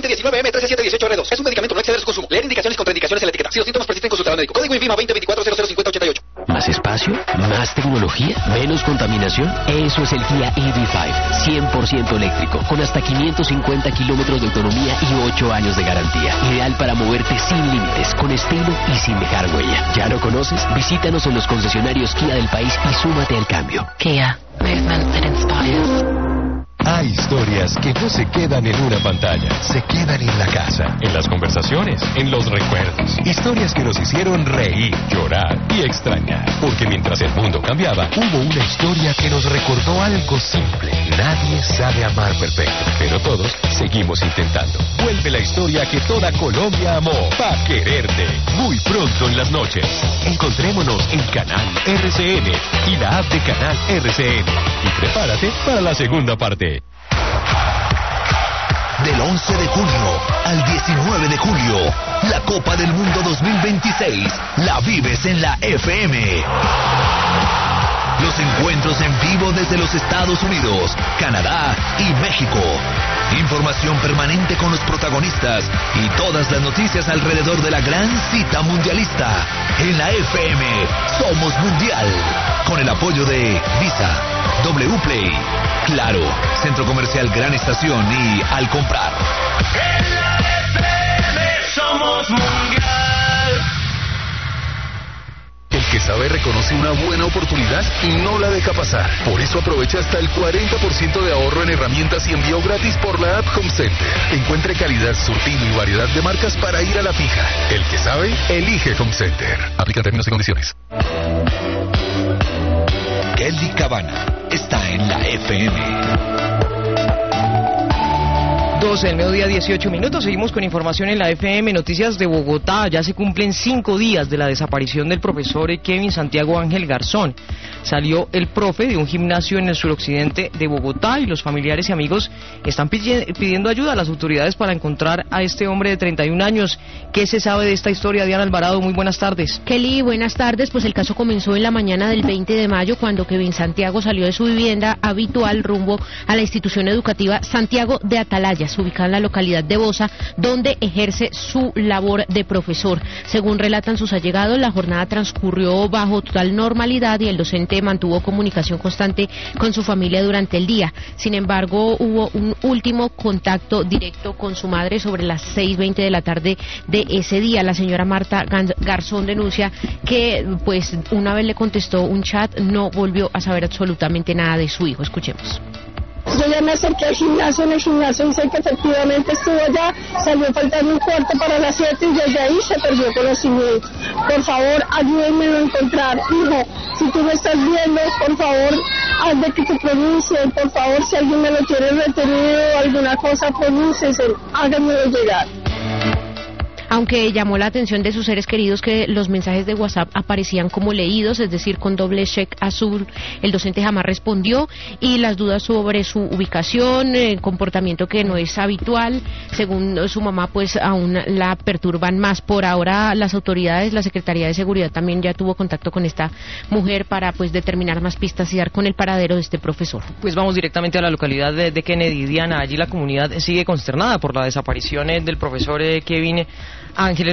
2019 M13-718-R2. Es un medicamento, no exceder su consumo. Leer indicaciones y contraindicaciones en la etiqueta. Si los síntomas persisten, consultar al médico. Código INVIMA 2024-005088. ¿Más espacio? ¿Más tecnología? ¿Menos contaminación? Eso es el Kia EV5, 100% eléctrico, con hasta 550 kilómetros de autonomía y 8 años de garantía. Ideal para moverte sin límites, con estilo y sin dejar huella. ¿Ya lo conoces? Visítanos en los concesionarios Kia del país y súmate al cambio. Kia, movement that inspires. Hay historias que no se quedan en una pantalla, se quedan en la casa, en las conversaciones, en los recuerdos. Historias que nos hicieron reír, llorar y extrañar. Porque mientras el mundo cambiaba, hubo una historia que nos recordó algo simple. Nadie sabe amar perfecto, pero todos seguimos intentando. Vuelve la historia que toda Colombia amó, Pa' Quererte. Muy pronto en las noches. Encontrémonos en Canal RCN y la app de Canal RCN. Y prepárate para la segunda parte. Del 11 de junio al 19 de julio, la Copa del Mundo 2026 la vives en la FM. Los encuentros en vivo desde los Estados Unidos, Canadá y México. Información permanente con los protagonistas y todas las noticias alrededor de la gran cita mundialista. En la FM somos mundial. Con el apoyo de Visa, Wplay, Claro, Centro Comercial Gran Estación y Al Comprar. En la FM somos mundial. El que sabe reconoce una buena oportunidad y no la deja pasar. Por eso aprovecha hasta el 40% de ahorro en herramientas y envío gratis por la app Home Center. Encuentre calidad, surtido y variedad de marcas para ir a la fija. El que sabe, elige Home Center. Aplica términos y condiciones. Kelly Cabana está en la FM. 12 del mediodía, 18 minutos. Seguimos con información en la FM. Noticias de Bogotá. Ya se cumplen 5 días de la desaparición del profesor Kevin Santiago Ángel Garzón. Salió el profe de un gimnasio en el suroccidente de Bogotá y los familiares y amigos están pidiendo ayuda a las autoridades para encontrar a este hombre de 31 años. ¿Qué se sabe de esta historia? Diana Alvarado, muy buenas tardes. Kelly, buenas tardes. Pues el caso comenzó en la mañana del 20 de mayo cuando Kevin Santiago salió de su vivienda habitual rumbo a la institución educativa Santiago de Atalaya, ubicada en la localidad de Bosa, donde ejerce su labor de profesor. Según relatan sus allegados, la jornada transcurrió bajo total normalidad y el docente mantuvo comunicación constante con su familia durante el día. Sin embargo, hubo un último contacto directo con su madre sobre las 6:20 de la tarde de ese día. La señora Marta Garzón denuncia que, pues, una vez le contestó un chat, no volvió a saber absolutamente nada de su hijo. Escuchemos. Yo ya me acerqué al gimnasio, en el gimnasio dice que efectivamente estuvo allá, salió faltando un cuarto para las 7 y desde ahí se perdió conocimiento. Por favor, ayúdenme a encontrar. Hijo, si tú me estás viendo, por favor, haz de que te pronuncien. Por favor, si alguien me lo quiere retenido o alguna cosa, pronúncese, háganmelo llegar. Aunque llamó la atención de sus seres queridos que los mensajes de WhatsApp aparecían como leídos, es decir, con doble check azul, el docente jamás respondió y las dudas sobre su ubicación, comportamiento que no es habitual, según su mamá, pues aún la perturban más. Por ahora las autoridades, la Secretaría de Seguridad también ya tuvo contacto con esta mujer para pues determinar más pistas y dar con el paradero de este profesor. Pues vamos directamente a la localidad de Kennedy. Diana, allí la comunidad sigue consternada por la desaparición del profesor Kevin Ángel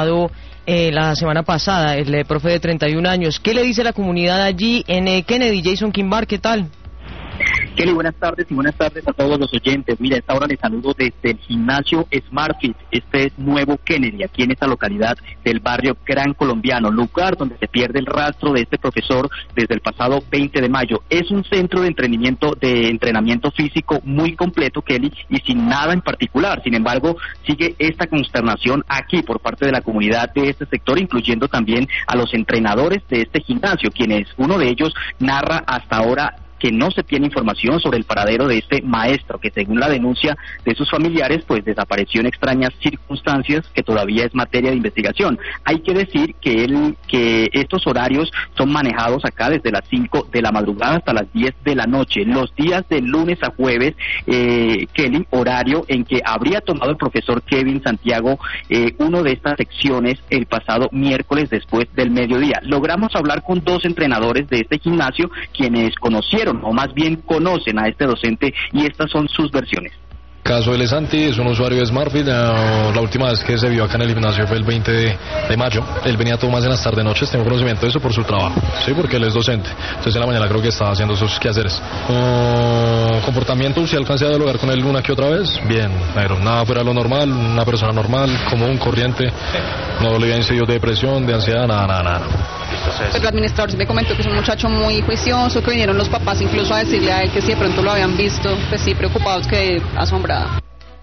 la semana pasada, el profe de 31 años. ¿Qué le dice la comunidad allí en Kennedy? Jason Kimbar, ¿qué tal? Kelly, buenas tardes y buenas tardes a todos los oyentes. Mira, a esta hora les saludo desde el gimnasio SmartFit, este es Nuevo Kennedy, aquí en esta localidad del barrio Gran Colombiano, lugar donde se pierde el rastro de este profesor desde el pasado 20 de mayo. Es un centro de entrenamiento físico muy completo, Kelly, y sin nada en particular. Sin embargo, sigue esta consternación aquí por parte de la comunidad de este sector, incluyendo también a los entrenadores de este gimnasio, quienes uno de ellos narra hasta ahora que no se tiene información sobre el paradero de este maestro, que según la denuncia de sus familiares, pues desapareció en extrañas circunstancias que todavía es materia de investigación. Hay que decir que estos horarios son manejados acá desde las 5 de la madrugada hasta las 10 de la noche, los días de lunes a jueves, Kelly, horario en que habría tomado el profesor Kevin Santiago uno de estas secciones el pasado miércoles después del mediodía. Logramos hablar con 2 entrenadores de este gimnasio, quienes conocieron o más bien conocen a este docente y estas son sus versiones. caso de Lesanti, es un usuario de SmartFit. La última vez que se vio acá en el gimnasio fue el 20 de mayo. Él venía todo más en las tardes noches, tengo conocimiento de eso por su trabajo, sí, porque él es docente. Entonces en la mañana creo que estaba haciendo sus quehaceres. Comportamiento, si alcancé a dialogar con él una que otra vez, bien, pero nada fuera de lo normal, una persona normal, común, corriente, no le había incidido de depresión, de ansiedad, nada. Pero el administrador sí me comentó que es un muchacho muy juicioso, que vinieron los papás incluso a decirle a él que si de pronto lo habían visto, pues sí, preocupados, que asombrada.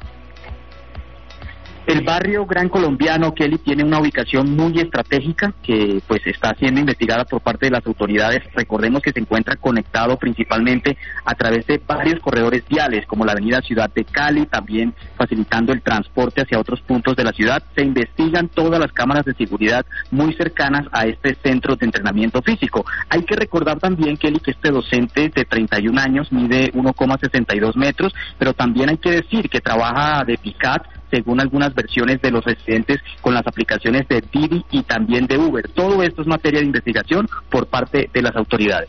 El barrio Gran Colombiano, Kelly, tiene una ubicación muy estratégica que pues está siendo investigada por parte de las autoridades. Recordemos que se encuentra conectado principalmente a través de varios corredores viales, como la avenida Ciudad de Cali, también facilitando el transporte hacia otros puntos de la ciudad. Se investigan todas las cámaras de seguridad muy cercanas a este centro de entrenamiento físico. Hay que recordar también, Kelly, que este docente de 31 años mide 1,62 metros, pero también hay que decir que trabaja de picat, según algunas versiones de los residentes, con las aplicaciones de Didi y también de Uber. Todo esto es materia de investigación por parte de las autoridades.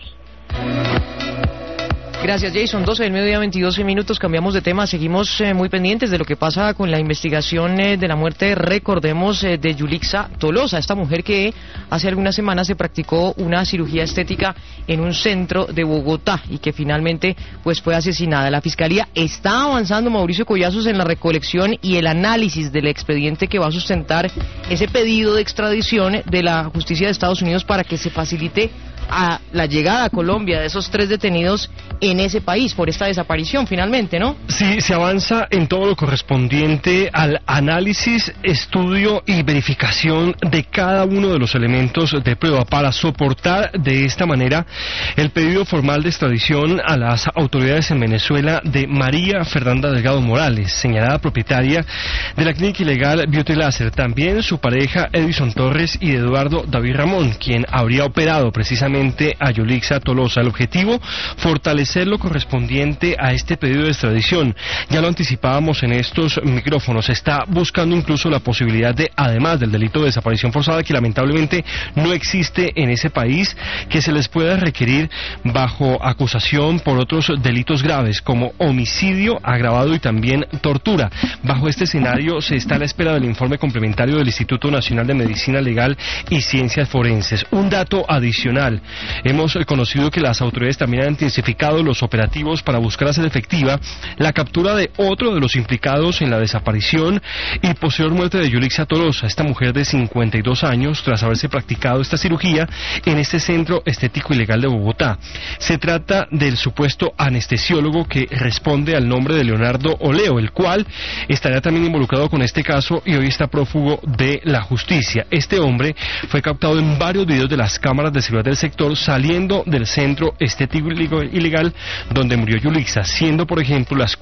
Gracias, Jason. 12 del mediodía, 22 minutos. Cambiamos de tema. Seguimos muy pendientes de lo que pasa con la investigación de la muerte, recordemos, de Yulixa Tolosa, esta mujer que hace algunas semanas se practicó una cirugía estética en un centro de Bogotá y que finalmente pues fue asesinada. La Fiscalía está avanzando, Mauricio Collazos, en la recolección y el análisis del expediente que va a sustentar ese pedido de extradición de la justicia de Estados Unidos para que se facilite a la llegada a Colombia de esos 3 detenidos en ese país por esta desaparición finalmente, ¿no? Sí, se avanza en todo lo correspondiente al análisis, estudio y verificación de cada uno de los elementos de prueba para soportar de esta manera el pedido formal de extradición a las autoridades en Venezuela de María Fernanda Delgado Morales, señalada propietaria de la clínica ilegal Beauty Laser, también su pareja Edison Torres y Eduardo David Ramón, quien habría operado precisamente a Yulixa Tolosa. El objetivo, fortalecer lo correspondiente a este pedido de extradición. Ya lo anticipábamos en estos micrófonos, se está buscando incluso la posibilidad de, además del delito de desaparición forzada, que lamentablemente no existe en ese país, que se les pueda requerir bajo acusación por otros delitos graves como homicidio agravado y también tortura. Bajo este escenario se está a la espera del informe complementario del Instituto Nacional de Medicina Legal y Ciencias Forenses. Un dato adicional: hemos conocido que las autoridades también han intensificado los operativos para buscar hacer efectiva la captura de otro de los implicados en la desaparición y posterior muerte de Yulixa Tolosa, esta mujer de 52 años, tras haberse practicado esta cirugía en este centro estético ilegal de Bogotá. Se trata del supuesto anestesiólogo que responde al nombre de Leonardo Oleo, el cual estaría también involucrado con este caso y hoy está prófugo de la justicia. Este hombre fue captado en varios videos de las cámaras de seguridad del sector saliendo del centro estético ilegal donde murió Yulixa, siendo por ejemplo las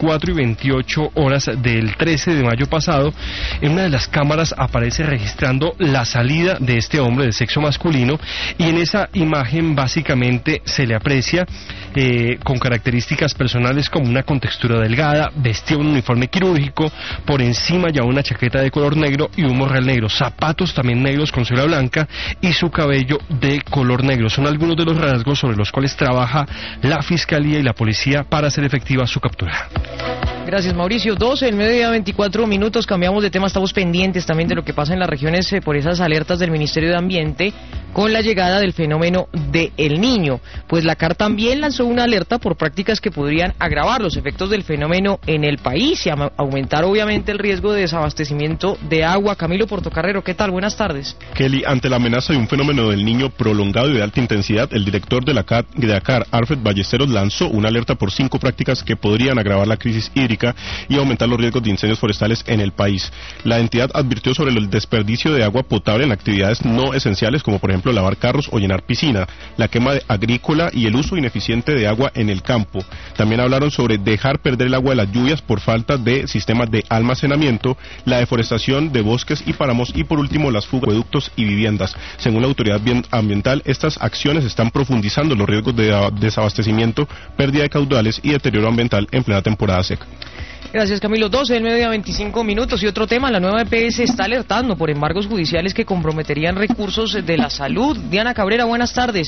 4:28 del 13 de mayo pasado. En una de las cámaras aparece registrando la salida de este hombre de sexo masculino y en esa imagen básicamente se le aprecia con características personales como una contextura delgada, vestía un uniforme quirúrgico, por encima ya una chaqueta de color negro y un morral negro, zapatos también negros con suela blanca y su cabello de color negro. Son algunos de los rasgos sobre los cuales trabaja la Fiscalía y la Policía para hacer efectiva su captura. Gracias, Mauricio. 12 del mediodía, 24 minutos. Cambiamos de tema. Estamos pendientes también de lo que pasa en las regiones por esas alertas del Ministerio de Ambiente con la llegada del fenómeno de El Niño. Pues la CAR también lanzó una alerta por prácticas que podrían agravar los efectos del fenómeno en el país y aumentar obviamente el riesgo de desabastecimiento de agua. Camilo Portocarrero, ¿qué tal? Buenas tardes. Kelly, ante la amenaza de un fenómeno del Niño prolongado y de alta intensidad, el director de la CAR, Alfred Ballesteros, lanzó una alerta por 5 prácticas que podrían agravar la crisis hídrica y aumentar los riesgos de incendios forestales en el país. La entidad advirtió sobre el desperdicio de agua potable en actividades no esenciales como por ejemplo lavar carros o llenar piscina, la quema agrícola y el uso ineficiente de agua en el campo. También hablaron sobre dejar perder el agua de las lluvias por falta de sistemas de almacenamiento, la deforestación de bosques y páramos y por último las fugas de acueductos y viviendas. Según la autoridad ambiental, estas acciones están profundizando los riesgos de desabastecimiento, pérdida de caudales y deterioro ambiental en plena temporada seca. Gracias, Camilo. 12 del mediodía, 25 minutos. Y otro tema, la nueva EPS está alertando por embargos judiciales que comprometerían recursos de la salud. Diana Cabrera, buenas tardes.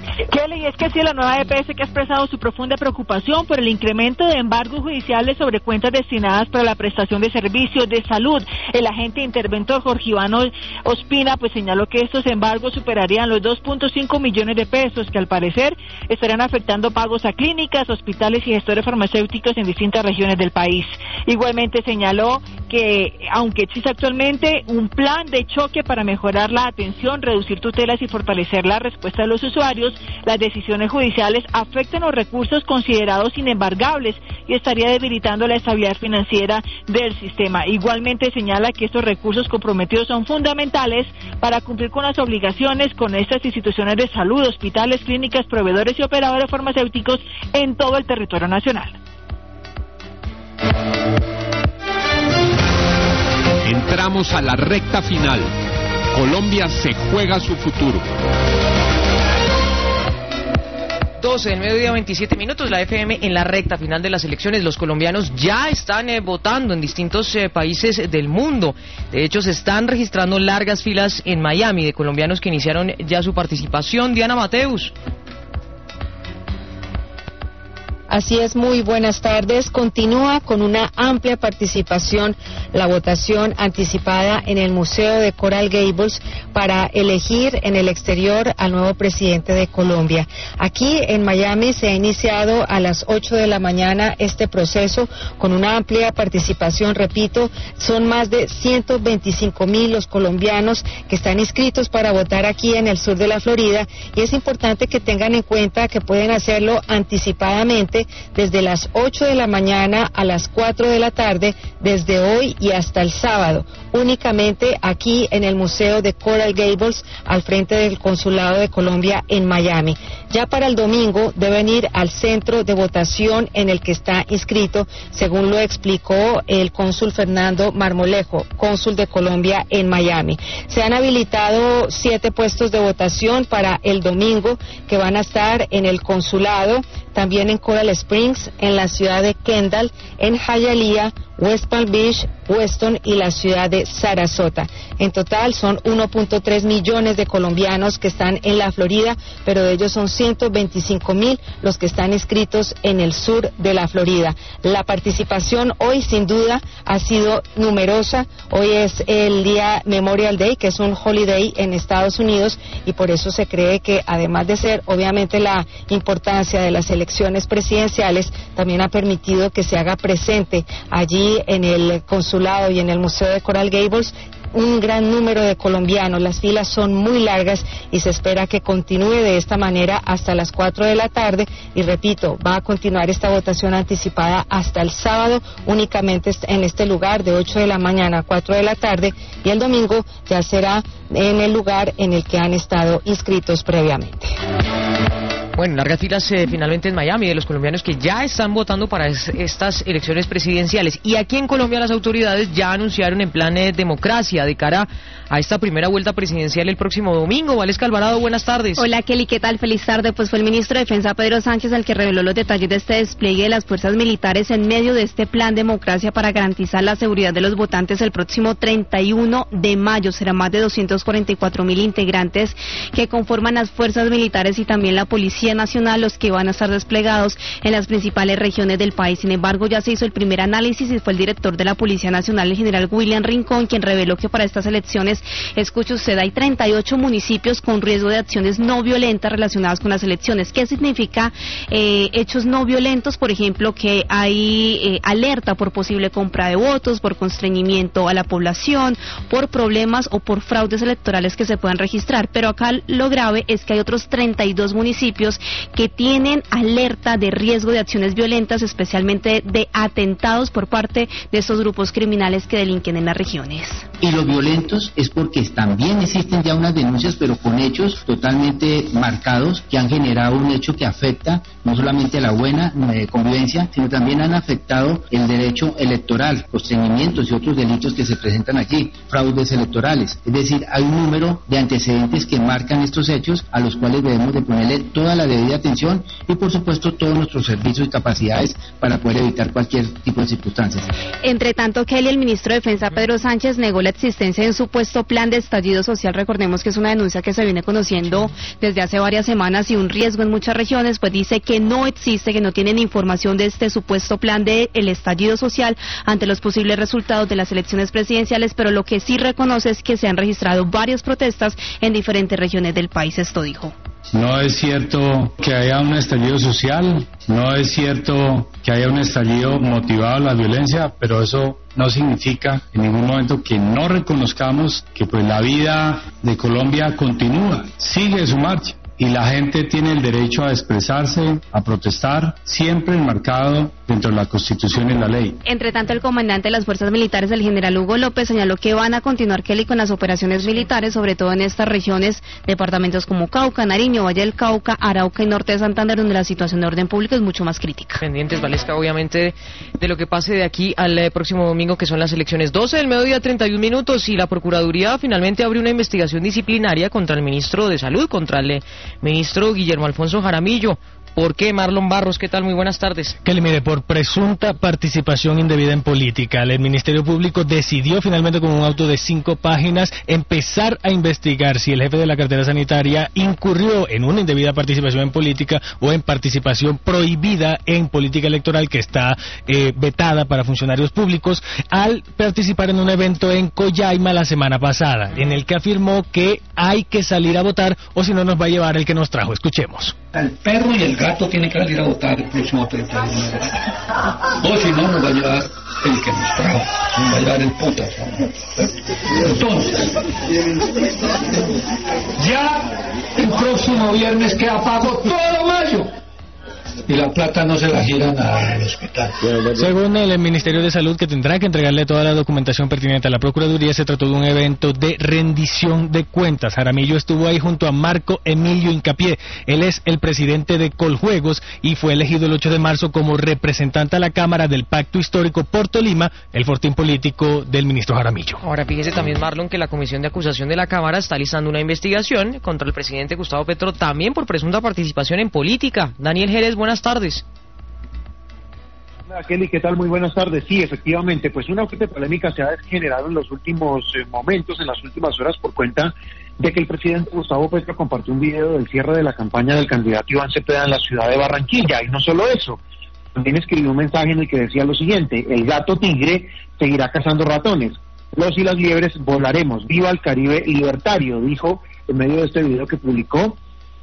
Kelly, es que sí, la nueva EPS que ha expresado su profunda preocupación por el incremento de embargos judiciales sobre cuentas destinadas para la prestación de servicios de salud. El agente interventor Jorge Iván Ospina pues señaló que estos embargos superarían los 2.5 millones de pesos, que al parecer estarán afectando pagos a clínicas, hospitales y gestores farmacéuticos en distintas regiones del país. Igualmente señaló que aunque existe actualmente un plan de choque para mejorar la atención, reducir tutelas y fortalecer la respuesta de los usuarios, las decisiones judiciales afectan los recursos considerados inembargables y estaría debilitando la estabilidad financiera del sistema. Igualmente señala que estos recursos comprometidos son fundamentales para cumplir con las obligaciones con estas instituciones de salud, hospitales, clínicas, proveedores y operadores farmacéuticos en todo el territorio nacional. Entramos a la recta final. Colombia se juega su futuro. 12 del mediodía, 27 minutos, la FM en la recta final de las elecciones. Los colombianos ya están votando en distintos países del mundo. De hecho, se están registrando largas filas en Miami de colombianos que iniciaron ya su participación. Diana Mateus. Así es, muy buenas tardes. Continúa con una amplia participación la votación anticipada en el Museo de Coral Gables para elegir en el exterior al nuevo presidente de Colombia. Aquí en Miami se ha iniciado a las 8 de la mañana este proceso con una amplia participación. Repito, son más de 125,000 los colombianos que están inscritos para votar aquí en el sur de la Florida, y es importante que tengan en cuenta que pueden hacerlo anticipadamente desde las 8 de la mañana a las 4 de la tarde, desde hoy y hasta el sábado, únicamente aquí en el Museo de Coral Gables, al frente del Consulado de Colombia en Miami. Ya para el domingo deben ir al centro de votación en el que está inscrito, según lo explicó el cónsul Fernando Marmolejo, cónsul de Colombia en Miami. Se han habilitado 7 puestos de votación para el domingo que van a estar en el consulado, también en Coral Springs, en la ciudad de Kendall, en Hialeah, West Palm Beach, Weston y la ciudad de Sarasota. En total son 1.3 millones de colombianos que están en la Florida, pero de ellos son 125,000 los que están inscritos en el sur de la Florida. La participación hoy sin duda ha sido numerosa. Hoy es el día Memorial Day, que es un holiday en Estados Unidos, y por eso se cree que además de ser obviamente la importancia de las elecciones presidenciales, también ha permitido que se haga presente allí en el consulado y en el Museo de Coral Gables un gran número de colombianos. Las filas son muy largas y se espera que continúe de esta manera hasta las 4 de la tarde, y repito, va a continuar esta votación anticipada hasta el sábado, únicamente en este lugar de 8 de la mañana a 4 de la tarde, y el domingo ya será en el lugar en el que han estado inscritos previamente. Bueno, largas filas finalmente en Miami de los colombianos que ya están votando para estas elecciones presidenciales. Y aquí en Colombia las autoridades ya anunciaron en plan de democracia de cara a esta primera vuelta presidencial el próximo domingo. Valesca Alvarado, buenas tardes. Hola Kelly, ¿qué tal? Feliz tarde. Pues fue el ministro de Defensa Pedro Sánchez el que reveló los detalles de este despliegue de las fuerzas militares en medio de este plan democracia para garantizar la seguridad de los votantes el próximo 31 de mayo. Serán más de 244,000 integrantes que conforman las fuerzas militares y también la Policía Nacional los que van a estar desplegados en las principales regiones del país. Sin embargo, ya se hizo el primer análisis y fue el director de la Policía Nacional, el general William Rincón, quien reveló que para estas elecciones, escuche usted, hay 38 municipios con riesgo de acciones no violentas relacionadas con las elecciones. ¿Qué significa hechos no violentos? Por ejemplo, que hay alerta por posible compra de votos, por constreñimiento a la población, por problemas o por fraudes electorales que se puedan registrar. Pero acá lo grave es que hay otros 32 municipios que tienen alerta de riesgo de acciones violentas, especialmente de atentados por parte de estos grupos criminales que delinquen en las regiones. Y los violentos es porque también existen ya unas denuncias, pero con hechos totalmente marcados que han generado un hecho que afecta no solamente a la buena convivencia, sino también han afectado el derecho electoral, constreñimientos y otros delitos que se presentan aquí, fraudes electorales. Es decir, hay un número de antecedentes que marcan estos hechos a los cuales debemos de ponerle toda la la debida atención y por supuesto todos nuestros servicios y capacidades para poder evitar cualquier tipo de circunstancias. Entre tanto, Kelly, el ministro de Defensa Pedro Sánchez negó la existencia de un supuesto plan de estallido social. Recordemos que es una denuncia que se viene conociendo desde hace varias semanas y un riesgo en muchas regiones, pues dice que no existe, que no tienen información de este supuesto plan de el estallido social ante los posibles resultados de las elecciones presidenciales, pero lo que sí reconoce es que se han registrado varias protestas en diferentes regiones del país. Esto dijo. No es cierto que haya un estallido social, no es cierto que haya un estallido motivado a la violencia, pero eso no significa en ningún momento que no reconozcamos que pues la vida de Colombia continúa, sigue su marcha. Y la gente tiene el derecho a expresarse, a protestar, siempre enmarcado dentro de la Constitución y la ley. Entre tanto, el comandante de las fuerzas militares, el general Hugo López, señaló que van a continuar, Kelly, con las operaciones militares, sobre todo en estas regiones, departamentos como Cauca, Nariño, Valle del Cauca, Arauca y Norte de Santander, donde la situación de orden público es mucho más crítica. Pendientes, Valesca, obviamente, de lo que pase de aquí al próximo domingo, que son las elecciones. 12 del mediodía, 31 minutos, y la Procuraduría finalmente abrió una investigación disciplinaria contra el ministro de Salud, contra el ministro Guillermo Alfonso Jaramillo. ¿Por qué, Marlon Barros? ¿Qué tal? Muy buenas tardes. Que le mire, por presunta participación indebida en política. El Ministerio Público decidió finalmente con un auto de 5 páginas empezar a investigar si el jefe de la cartera sanitaria incurrió en una indebida participación en política o en participación prohibida en política electoral que está vetada para funcionarios públicos al participar en un evento en Coyaima la semana pasada, en el que afirmó que hay que salir a votar o si no nos va a llevar el que nos trajo. Escuchemos. El perro y el gato tienen que salir a votar el próximo 31 de mayo. O si no, nos va a llevar el que nos trajo, nos va a llevar el putas. Entonces, ya el próximo viernes queda pago todo mayo. Y la plata no se la giran al hospital. Según el Ministerio de Salud, que tendrá que entregarle toda la documentación pertinente a la Procuraduría, se trató de un evento de rendición de cuentas. Jaramillo estuvo ahí junto a Marco Emilio Hincapié. Él es el presidente de Coljuegos y fue elegido el 8 de marzo como representante a la Cámara del Pacto Histórico por Tolima, el fortín político del ministro Jaramillo. Ahora, fíjese también, Marlon, que la Comisión de Acusación de la Cámara está listando una investigación contra el presidente Gustavo Petro, también por presunta participación en política. Daniel Jerez, buenas tardes. Hola, Kelly, ¿qué tal? Muy buenas tardes. Sí, efectivamente, pues una fuerte polémica se ha generado en los últimos momentos, en las últimas horas, por cuenta de que el presidente Gustavo Petro compartió un video del cierre de la campaña del candidato Iván Cepeda en la ciudad de Barranquilla. Y no solo eso, también escribió un mensaje en el que decía lo siguiente: el gato tigre seguirá cazando ratones, los y las liebres volaremos, viva el Caribe libertario, dijo en medio de este video que publicó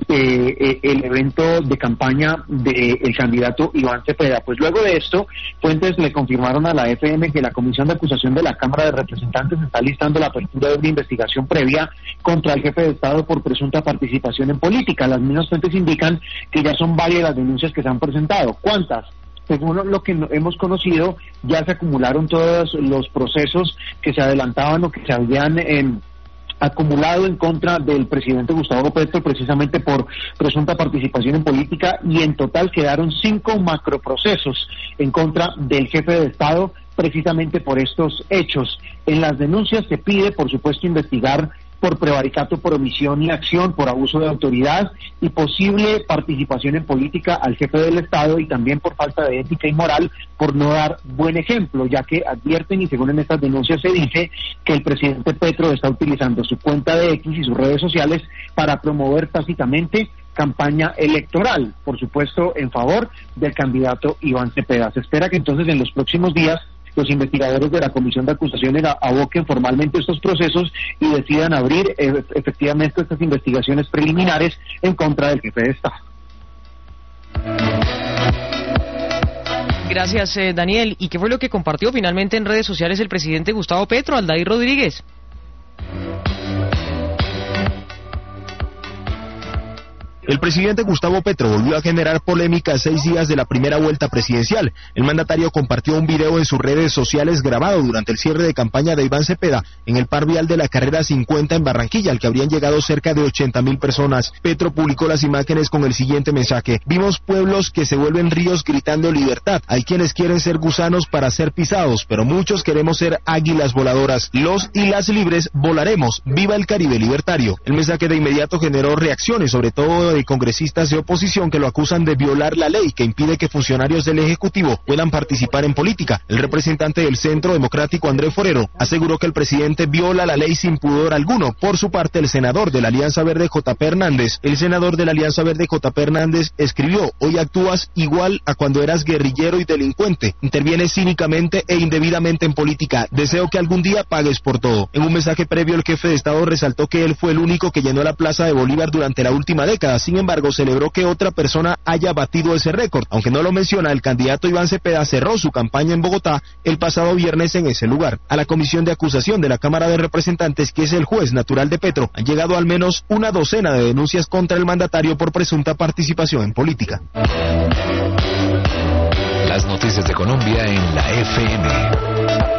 el evento de campaña del candidato Iván Cepeda. Pues luego de esto, fuentes le confirmaron a la FM que la Comisión de Acusación de la Cámara de Representantes está listando la apertura de una investigación previa contra el jefe de Estado por presunta participación en política. Las mismas fuentes indican que ya son varias las denuncias que se han presentado. ¿Cuántas? Según lo que hemos conocido, ya se acumularon todos los procesos que se adelantaban o que se habían acumulado en contra del presidente Gustavo Petro precisamente por presunta participación en política, y en total quedaron 5 macroprocesos en contra del jefe de Estado precisamente por estos hechos. En las denuncias se pide, por supuesto, investigar por prevaricato, por omisión y acción, por abuso de autoridad y posible participación en política al jefe del Estado, y también por falta de ética y moral, por no dar buen ejemplo, ya que advierten, y según en estas denuncias se dice, que el presidente Petro está utilizando su cuenta de X y sus redes sociales para promover tácitamente campaña electoral, por supuesto en favor del candidato Iván Cepeda. Se espera que entonces en los próximos días los investigadores de la Comisión de Acusaciones aboquen formalmente estos procesos y decidan abrir efectivamente estas investigaciones preliminares en contra del jefe de Estado. Gracias, Daniel. ¿Y qué fue lo que compartió finalmente en redes sociales el presidente Gustavo Petro, Aldair Rodríguez? El presidente Gustavo Petro volvió a generar polémica a 6 días de la primera vuelta presidencial. El mandatario compartió un video en sus redes sociales grabado durante el cierre de campaña de Iván Cepeda en el par vial de la carrera 50 en Barranquilla, al que habrían llegado cerca de 80.000 personas. Petro publicó las imágenes con el siguiente mensaje: vimos pueblos que se vuelven ríos gritando libertad. Hay quienes quieren ser gusanos para ser pisados, pero muchos queremos ser águilas voladoras. Los y las libres volaremos. Viva el Caribe libertario. El mensaje de inmediato generó reacciones, sobre todo de congresistas de oposición que lo acusan de violar la ley que impide que funcionarios del Ejecutivo puedan participar en política. El representante del Centro Democrático, Andrés Forero, aseguró que el presidente viola la ley sin pudor alguno. Por su parte, el senador de la Alianza Verde, J.P. Hernández, escribió: hoy actúas igual a cuando eras guerrillero y delincuente. Intervienes cínicamente e indebidamente en política. Deseo que algún día pagues por todo. En un mensaje previo, el jefe de Estado resaltó que él fue el único que llenó la Plaza de Bolívar durante la última década. Sin embargo, celebró que otra persona haya batido ese récord. Aunque no lo menciona, el candidato Iván Cepeda cerró su campaña en Bogotá el pasado viernes en ese lugar. A la Comisión de Acusación de la Cámara de Representantes, que es el juez natural de Petro, han llegado al menos una docena de denuncias contra el mandatario por presunta participación en política. Las noticias de Colombia en la FM.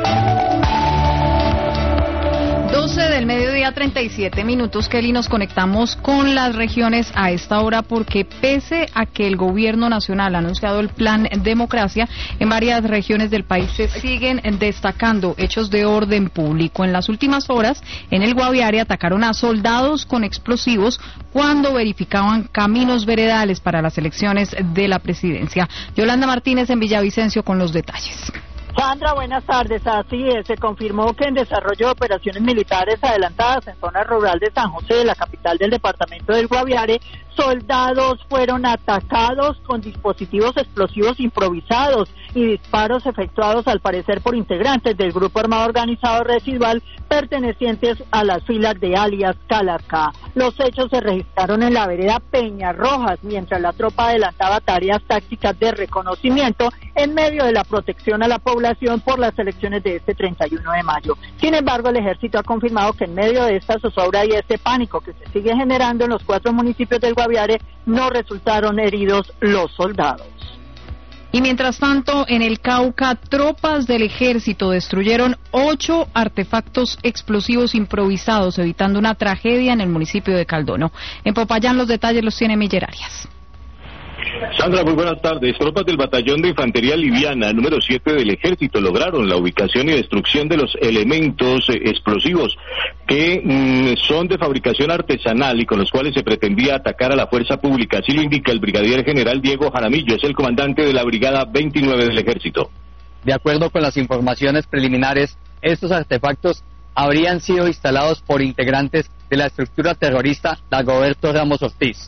12 del mediodía, 37 minutos, Kelly, nos conectamos con las regiones a esta hora porque pese a que el gobierno nacional ha anunciado el plan Democracia, en varias regiones del país se siguen destacando hechos de orden público. En las últimas horas, en el Guaviare atacaron a soldados con explosivos cuando verificaban caminos veredales para las elecciones de la presidencia. Yolanda Martínez en Villavicencio con los detalles. Sandra, buenas tardes. Así es, se confirmó que en desarrollo de operaciones militares adelantadas en zona rural de San José, la capital del departamento del Guaviare, soldados fueron atacados con dispositivos explosivos improvisados y disparos efectuados al parecer por integrantes del grupo armado organizado residual pertenecientes a las filas de alias Calarcá. Los hechos se registraron en la vereda Peñarrojas, mientras la tropa adelantaba tareas tácticas de reconocimiento en medio de la protección a la población por las elecciones de este 31 de mayo. Sin embargo, el ejército ha confirmado que en medio de esta zozobra y este pánico que se sigue generando en los 4 municipios del Guaviare, no resultaron heridos los soldados. Y mientras tanto, en el Cauca, tropas del ejército destruyeron 8 artefactos explosivos improvisados, evitando una tragedia en el municipio de Caldono. En Popayán los detalles los tiene Miller Arias. Sandra, muy buenas tardes. Tropas del Batallón de Infantería Liviana número 7 del Ejército lograron la ubicación y destrucción de los elementos explosivos que son de fabricación artesanal y con los cuales se pretendía atacar a la fuerza pública. Así lo indica el brigadier general Diego Jaramillo, es el comandante de la Brigada 29 del Ejército. De acuerdo con las informaciones preliminares, estos artefactos habrían sido instalados por integrantes de la estructura terrorista Dagoberto Ramos Ortiz.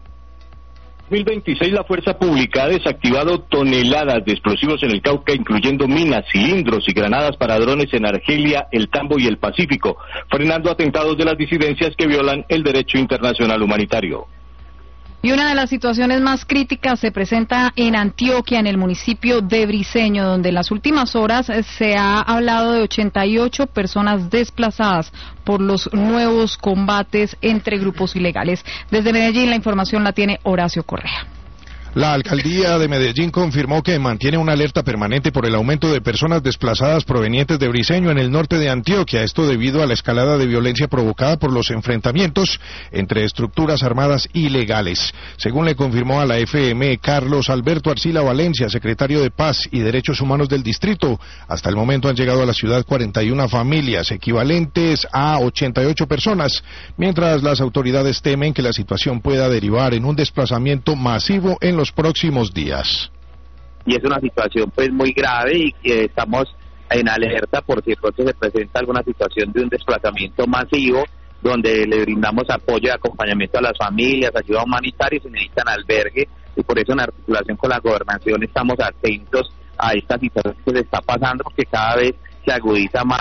2026 la fuerza pública ha desactivado toneladas de explosivos en el Cauca, incluyendo minas, cilindros y granadas para drones en Argelia, El Tambo y el Pacífico, frenando atentados de las disidencias que violan el derecho internacional humanitario. Y una de las situaciones más críticas se presenta en Antioquia, en el municipio de Briceño, donde en las últimas horas se ha hablado de 88 personas desplazadas por los nuevos combates entre grupos ilegales. Desde Medellín la información la tiene Horacio Correa. La alcaldía de Medellín confirmó que mantiene una alerta permanente por el aumento de personas desplazadas provenientes de Briceño en el norte de Antioquia, esto debido a la escalada de violencia provocada por los enfrentamientos entre estructuras armadas ilegales. Según le confirmó a la FM Carlos Alberto Arcila Valencia, secretario de Paz y Derechos Humanos del distrito, hasta el momento han llegado a la ciudad 41 familias, equivalentes a 88 personas, mientras las autoridades temen que la situación pueda derivar en un desplazamiento masivo en los próximos días. Y es una situación pues muy grave y que estamos en alerta por si pronto se presenta alguna situación de un desplazamiento masivo donde le brindamos apoyo y acompañamiento a las familias, ayuda humanitaria y se necesitan albergue, y por eso en articulación con la gobernación estamos atentos a esta situación que se está pasando porque cada vez se agudiza más.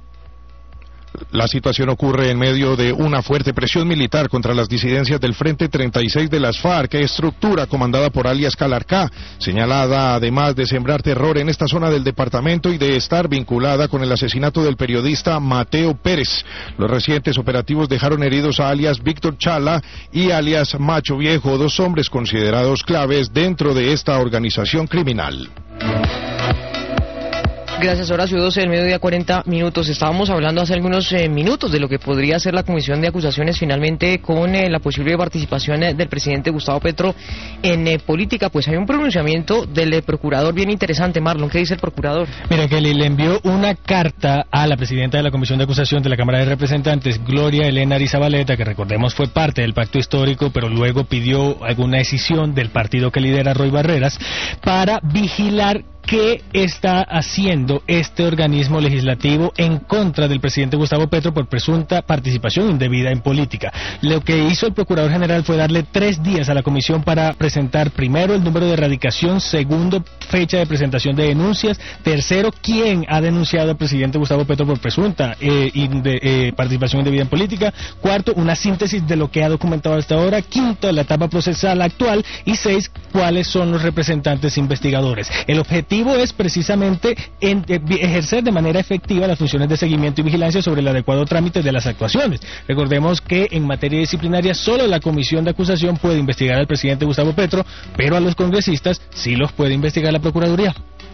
La situación ocurre en medio de una fuerte presión militar contra las disidencias del Frente 36 de las FARC, estructura comandada por alias Calarcá, señalada además de sembrar terror en esta zona del departamento y de estar vinculada con el asesinato del periodista Mateo Pérez. Los recientes operativos dejaron heridos a alias Víctor Chala y alias Macho Viejo, 2 hombres considerados claves dentro de esta organización criminal. Gracias, Horacio. 12 del mediodía, 40 minutos. Estábamos hablando hace algunos minutos de lo que podría ser la comisión de acusaciones finalmente con la posible participación del presidente Gustavo Petro en política. Pues hay un pronunciamiento del procurador bien interesante. Marlon, ¿qué dice el procurador? Mira, que le envió una carta a la presidenta de la comisión de acusación de la Cámara de Representantes, Gloria Elena Arizabaleta, que recordemos fue parte del pacto histórico, pero luego pidió alguna decisión del partido que lidera Roy Barreras para vigilar ¿qué está haciendo este organismo legislativo en contra del presidente Gustavo Petro por presunta participación indebida en política? Lo que hizo el Procurador General fue darle 3 días a la comisión para presentar, primero, el número de erradicación, segundo, fecha de presentación de denuncias, tercero, quién ha denunciado al presidente Gustavo Petro por presunta participación indebida en política, cuarto, una síntesis de lo que ha documentado hasta ahora, quinto, la etapa procesal actual, y 6, cuáles son los representantes investigadores. El objetivo es precisamente ejercer de manera efectiva las funciones de seguimiento y vigilancia sobre el adecuado trámite de las actuaciones. Recordemos que en materia disciplinaria solo la comisión de acusación puede investigar al presidente Gustavo Petro, pero a los congresistas sí los puede investigar la Procuraduría.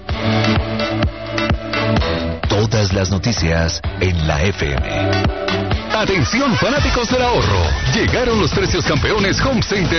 Todas las noticias en la FM. Atención, fanáticos del ahorro. Llegaron los precios campeones Home Center